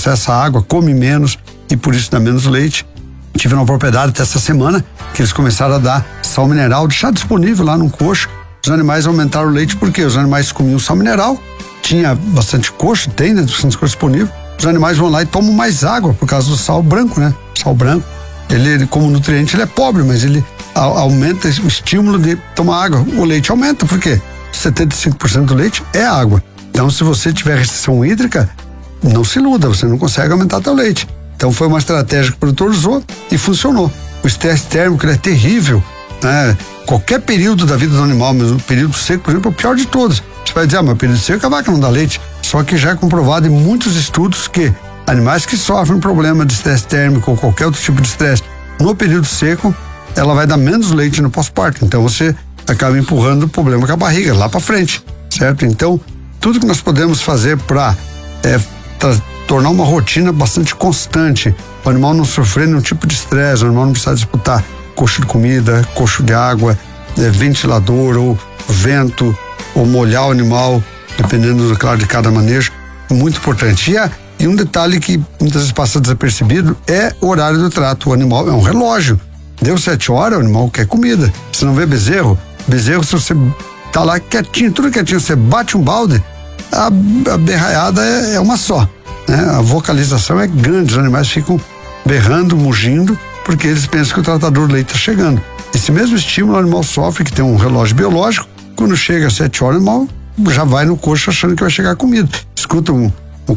processa a água, come menos e por isso dá menos leite. Tive uma propriedade até essa semana que eles começaram a dar sal mineral, deixar disponível lá no coxo. Os animais aumentaram o leite porque os animais comiam sal mineral, tinha bastante coxo, tem, né, bastante coxo disponível. Os animais vão lá e tomam mais água por causa do sal branco, né? Sal branco, ele como nutriente, ele é pobre, mas ele aumenta o estímulo de tomar água. O leite aumenta, por quê? 75% do leite é água. Então, se você tiver restrição hídrica, não se iluda, você não consegue aumentar teu leite. Então, foi uma estratégia que o produtor usou e funcionou. O estresse térmico, ele é terrível, né? Qualquer período da vida do animal, mas o período seco, por exemplo, é o pior de todos. Você vai dizer, mas o período seco a vaca não dá leite. Só que já é comprovado em muitos estudos que animais que sofrem problema de estresse térmico ou qualquer outro tipo de estresse no período seco, ela vai dar menos leite no pós-parto. Então, você acaba empurrando o problema com a barriga lá para frente, certo? Então, tudo que nós podemos fazer para tornar uma rotina bastante constante, o animal não sofrer nenhum tipo de estresse, o animal não precisar disputar coxo de comida, coxo de água, ventilador ou vento, ou molhar o animal, dependendo, claro, de cada manejo, muito importante. E um detalhe que muitas vezes passa desapercebido é o horário do trato. O animal é um relógio. Deu 7 horas, o animal quer comida. Você não vê bezerro? Bezerro, se você tá lá quietinho, tudo quietinho, você bate um balde, a berraiada é uma só, né? A vocalização é grande, os animais ficam berrando, mugindo, porque eles pensam que o tratador de leite está chegando. Esse mesmo estímulo o animal sofre, que tem um relógio biológico. Quando chega às 7 horas, o animal já vai no coxo achando que vai chegar a comida. Escuta o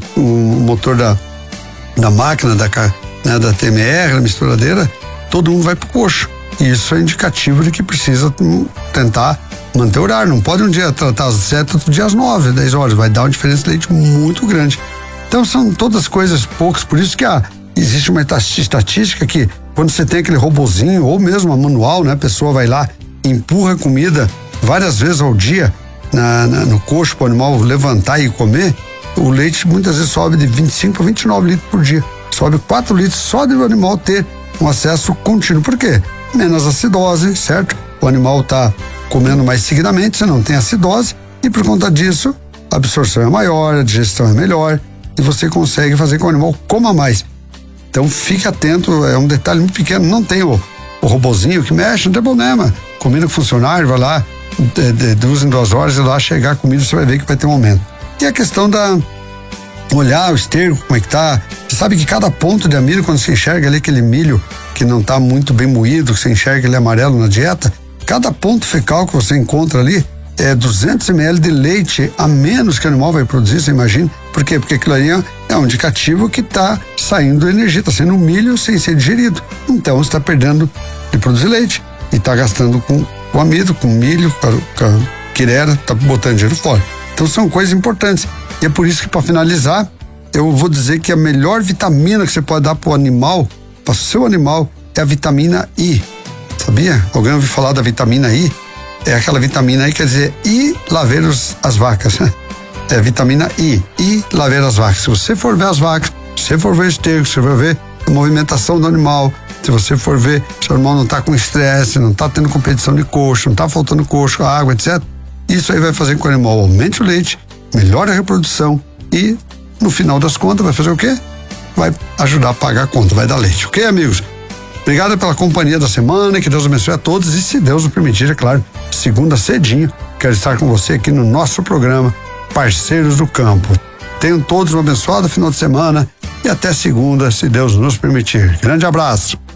motor da máquina, da TMR, da misturadeira, todo mundo vai pro coxo. E isso é indicativo de que precisa tentar manter o horário. Não pode um dia tratar às 7, outro dia às 9, 10 horas. Vai dar uma diferença de leite muito grande. Então são todas coisas poucas, por isso que existe uma estatística que quando você tem aquele robozinho ou mesmo a manual, né, a pessoa vai lá, empurra a comida várias vezes ao dia no coxo para o animal levantar e comer, o leite muitas vezes sobe de 25 a 29 litros por dia. Sobe 4 litros só de o animal ter um acesso contínuo. Por quê? Menos acidose, certo? O animal está comendo mais seguidamente, você não tem acidose e por conta disso a absorção é maior, a digestão é melhor e você consegue fazer com que o animal coma mais. Então fique atento, é um detalhe muito pequeno, não tem o robozinho que mexe, não tem problema. Comida com funcionário, vai lá, de 2 em 2 horas e lá chegar a comida, você vai ver que vai ter um aumento. E a questão olhar o esterco, como é que tá. Você sabe que cada ponto de amido, quando você enxerga ali aquele milho que não tá muito bem moído, que você enxerga ele amarelo na dieta, cada ponto fecal que você encontra ali é 200 ml de leite a menos que o animal vai produzir, você imagina? Por quê? Porque aquilo ali é um indicativo que tá saindo energia, tá saindo milho sem ser digerido. Então você tá perdendo de produzir leite e tá gastando com amido, com milho, com quirera, tá botando dinheiro fora. Então são coisas importantes. E é por isso que, para finalizar, eu vou dizer que a melhor vitamina que você pode dar para o animal, para o seu animal, é a vitamina I. Sabia? Alguém ouviu falar da vitamina I? É aquela vitamina I, quer dizer, I laver as vacas. É vitamina I laver as vacas. Se você for ver as vacas, se você for ver o esterco, se você for ver a movimentação do animal, se você for ver se o animal não está com estresse, não está tendo competição de coxo, não está faltando coxo, água, etc., isso aí vai fazer com que o animal aumente o leite, melhore a reprodução e, no final das contas, vai fazer o quê? Vai ajudar a pagar a conta, vai dar leite. Ok, amigos? Obrigado pela companhia da semana, que Deus abençoe a todos e, se Deus o permitir, é claro, segunda cedinho, quero estar com você aqui no nosso programa Parceiros do Campo. Tenham todos um abençoado final de semana e até segunda, se Deus nos permitir. Grande abraço.